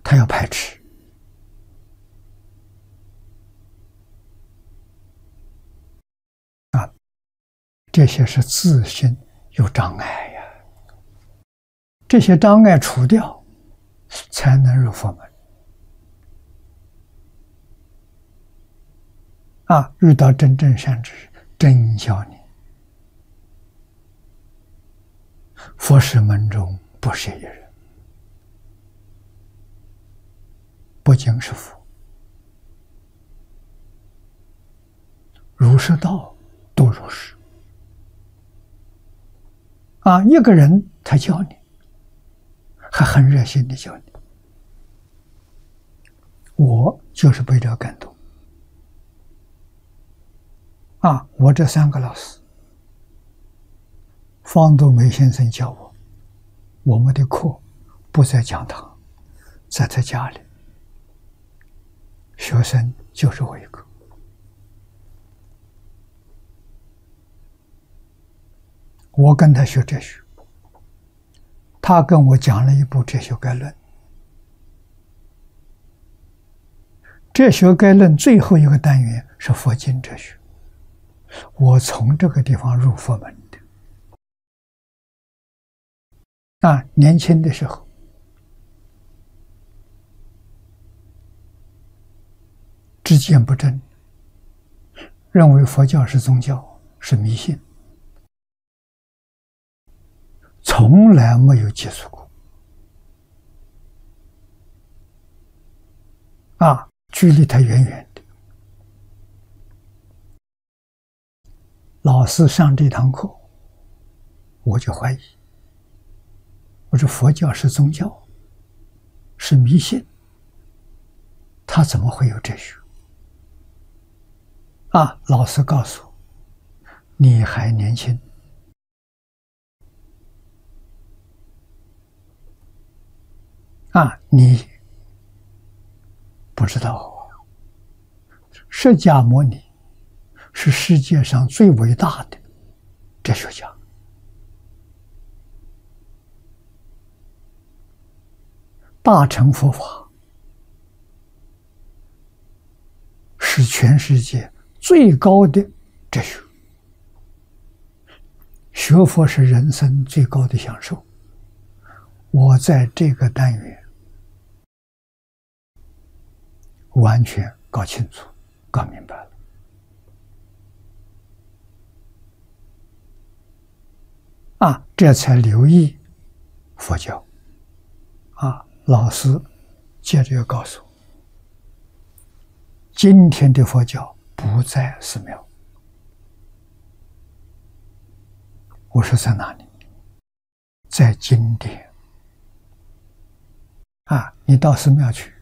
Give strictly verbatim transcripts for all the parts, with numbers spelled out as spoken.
他要排斥啊，这些是自身有障碍呀。这些障碍除掉，才能入佛门。啊，遇到真正善知识，真教你。佛事门中不是一人，不仅是佛，儒释道都如是。啊，一个人他教你，还很热心的教你。我就是被这感动。啊，我这三个老师，方东梅先生教我，我们的课不在讲堂，在他家里，学生就是我一个。我跟他学哲学，他跟我讲了一部《哲学概论》。哲学概论最后一个单元是佛经哲学，我从这个地方入佛门的。啊，年轻的时候，知见不正，认为佛教是宗教，是迷信，从来没有接触过。啊，距离他远远的。老师上这堂课，我就怀疑，我说佛教是宗教，是迷信，他怎么会有哲学？啊，老师告诉我，你还年轻，啊，你不知道，释迦牟尼是世界上最伟大的哲学家，大乘佛法是全世界最高的哲学，学佛是人生最高的享受。我在这个单元完全搞清楚、搞明白了。啊，这才留意佛教。啊，老师接着又告诉我，今天的佛教不在寺庙。我说在哪里？在经典。啊，你到寺庙去，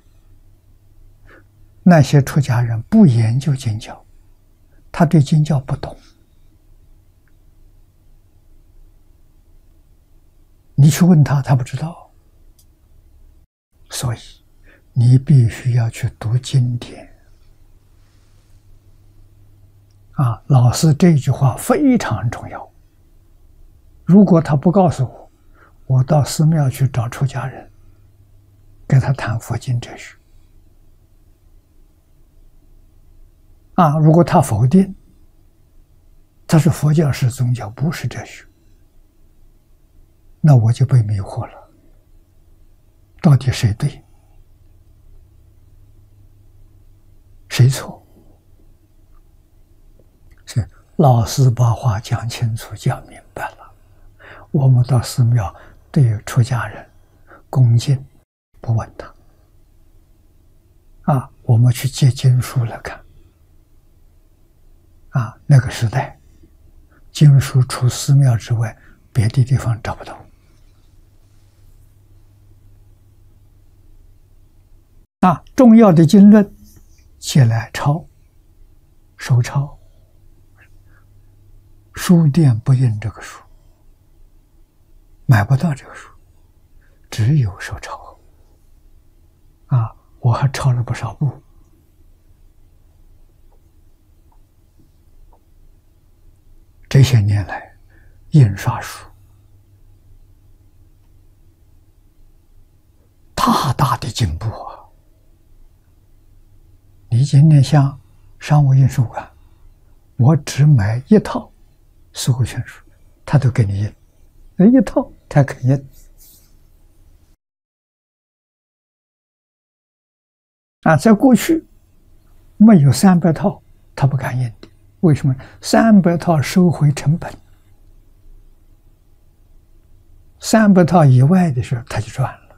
那些出家人不研究经教，他对经教不懂。你去问他，他不知道。所以你必须要去读经典。啊，老师这句话非常重要。如果他不告诉我，我到寺庙去找出家人，跟他谈佛经哲学。啊，如果他否定，他说佛教是宗教，不是哲学，那我就被迷惑了。到底谁对，谁错？是老师把话讲清楚、讲明白了，我们到寺庙对出家人恭敬，不问他。啊，我们去借经书来看。啊，那个时代，经书除寺庙之外，别的地方找不到。啊，重要的经论借来抄，手抄。书店不印这个书，买不到这个书，只有手抄。啊，我还抄了不少部。这些年来，印刷术大大的进步啊！ 今天像商务印书馆，我只买一套《四库全书》，他都给你印，那一套他肯印。啊，在过去没有三百套，他不敢印的。为什么？三百套收回成本，三百套以外的时候他就赚了。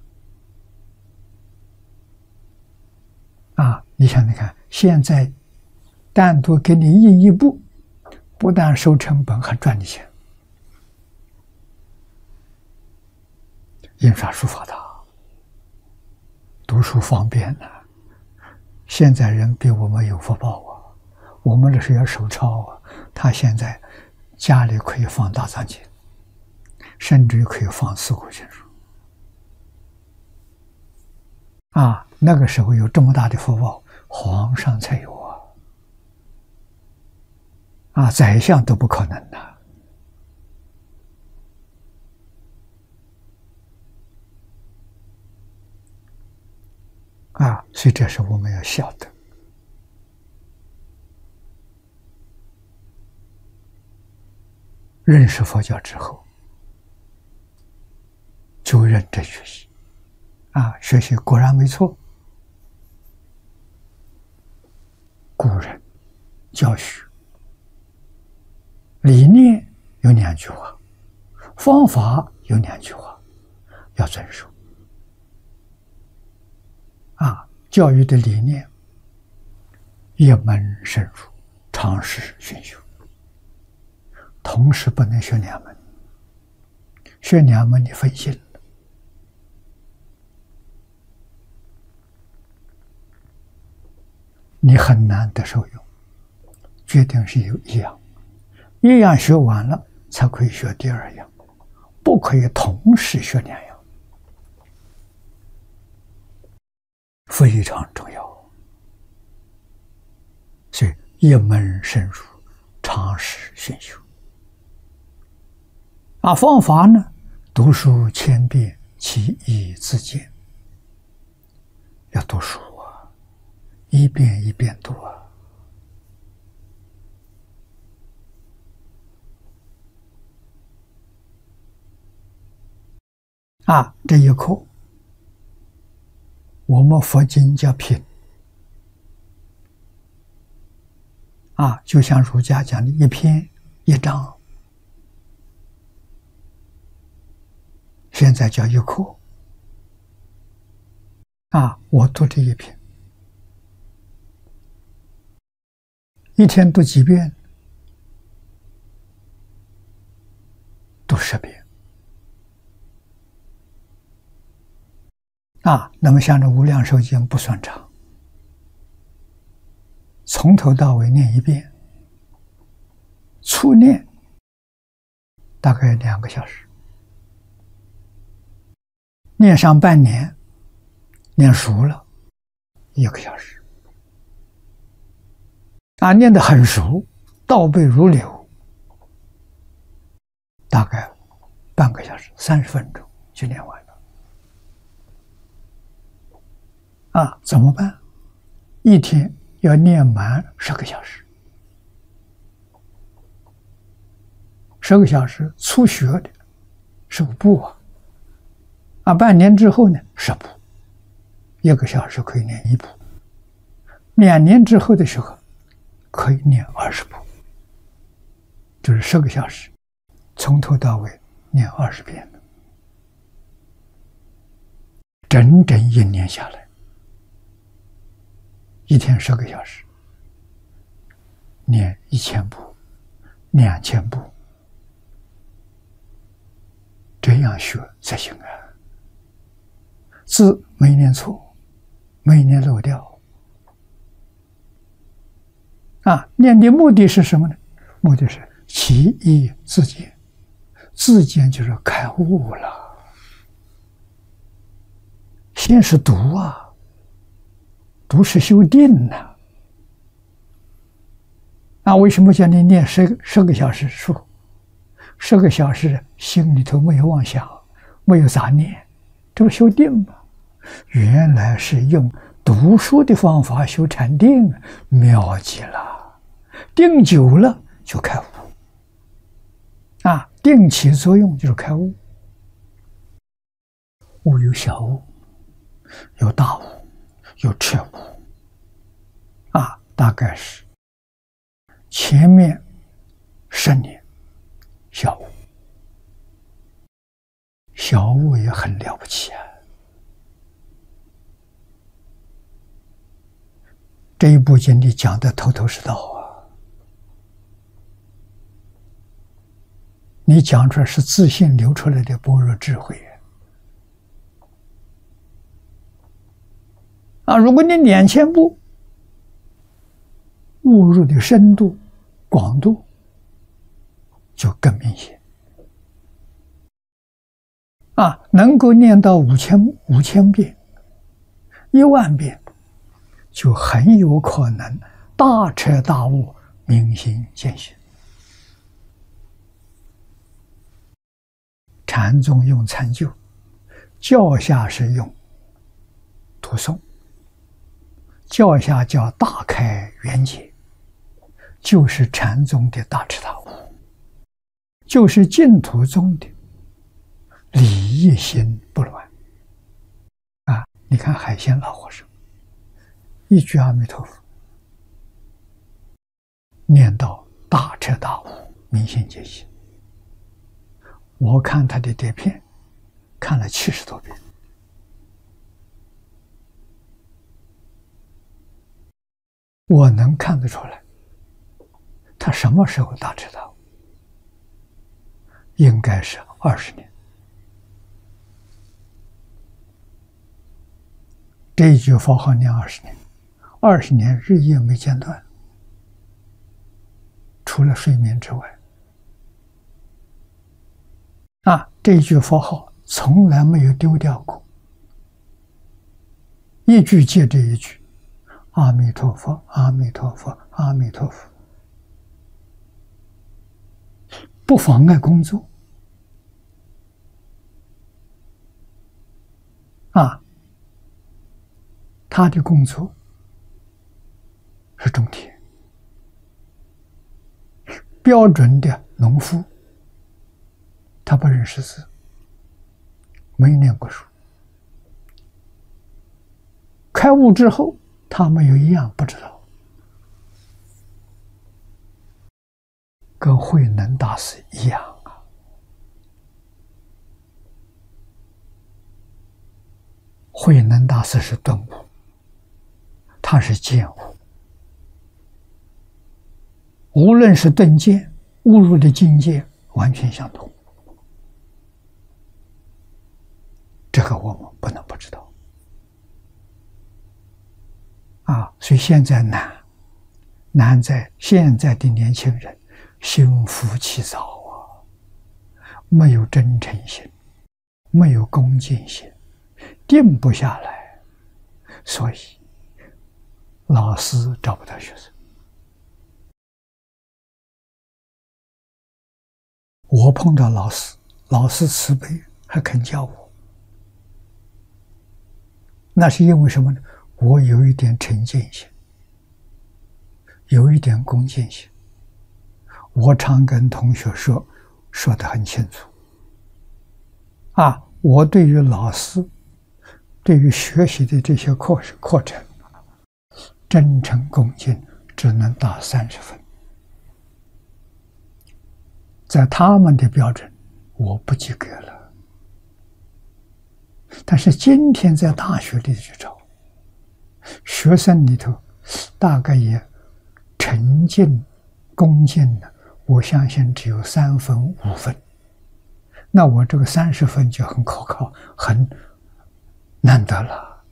啊，你想想看，现在单独给你印一部，不但收成本，还赚你钱。印刷术发达，读书方便了。现在人比我们有福报啊，我们这是要手抄啊，他现在家里可以放大藏经，甚至于可以放四库全书。啊，那个时候有这么大的福报，皇上才有啊，啊，宰相都不可能的。啊，所以这是我们要晓得。认识佛教之后，就认真学习。啊，学习果然没错。古人教学理念有两句话，方法有两句话，要遵守。啊，教育的理念，一门深入，常识熏修。同时不能学两门，学两门你分心了。你很难得受用，决定是有一样，一样学完了才可以学第二样，不可以同时学两样，非常重要。所以一门深入，常识熏修。啊，方法呢？读书千遍，其义自见。要读书啊，一遍一遍读啊。啊，这一课我们佛经叫品。啊，就像儒家讲的一篇一章。现在叫一课。啊，我读这一篇，一天读几遍？读十遍。啊，那么像这《无量寿经》不算长，从头到尾念一遍，初念大概两个小时。念上半年，念熟了，一个小时。啊，念得很熟，倒背如流，大概半个小时，三十分钟就念完了。啊，怎么办？一天要念满十个小时，十个小时初学的是五部啊。啊，半年之后呢，十部，一个小时可以念一部；两年之后的时候，可以念二十部，就是十个小时，从头到尾念二十遍的，整整一年下来，一天十个小时，念一千部、两千部，这样学才行啊。字没念错，没念漏掉。啊，念的目的是什么呢？目的是其义自见，自见就是开悟了。先是读啊，读是修定呐。啊，为什么叫你念十十个小时书？十个小时心里头没有妄想，没有杂念，这不修定吗？原来是用读书的方法修禅定，妙极了，定久了就开悟。啊，定起作用就是开悟。悟有小悟，有大悟，有彻悟。啊，大概是前面十年小悟，小悟也很了不起啊。这一部经里讲的头头是道啊，你讲出来是自信流出来的般若智慧啊！如果你两千步，悟入的深度、广度就更明显啊！能够念到五千五千遍、一万遍，就很有可能大彻大悟、明心见性。禅宗用参究，教下是用读诵，教下叫大开圆解，就是禅宗的大彻大悟，就是净土宗的理一心不乱啊！你看海鲜老和尚一句阿弥陀佛，念到大彻大悟、明心见性。我看他的碟片，看了七十多遍。我能看得出来，他什么时候大彻大悟？应该是二十年。这一句佛号念二十年，二十年日夜没间断，除了睡眠之外。啊，这一句佛号从来没有丢掉过，一句接着一句，阿弥陀佛，阿弥陀佛，阿弥陀佛，不妨碍工作。啊，他的工作是种田，标准的农夫。他不认识字，没念过书。开悟之后，他没有一样不知道，跟慧能大师一样啊。慧能大师是顿悟，他是见悟。无论是顿见，悟入的境界完全相同。这个我们不能不知道啊！所以现在难，难在现在的年轻人心浮气躁啊，没有真诚心，没有恭敬心，定不下来，所以老师找不到学生。我碰到老师，老师慈悲，还肯教我。那是因为什么呢？我有一点诚敬心，有一点恭敬心。我常跟同学说，说得很清楚。啊，我对于老师，对于学习的这些课课程，真诚恭敬，只能打三十分。在他们的标准，我不及格了。但是今天在大学里去找学生里头，大概也诚敬恭敬的，我相信只有三分五分。那我这个三十分就很可靠，很难得了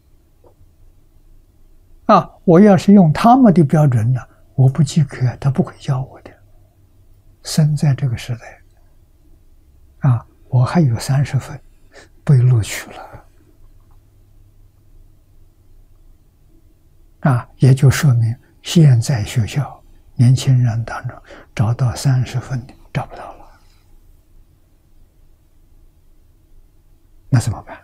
啊！我要是用他们的标准呢，我不及格，他不会教我的。生在这个时代啊，我还有三十分被录取了。啊，也就说明现在学校年轻人当中找到三十分的找不到了，那怎么办？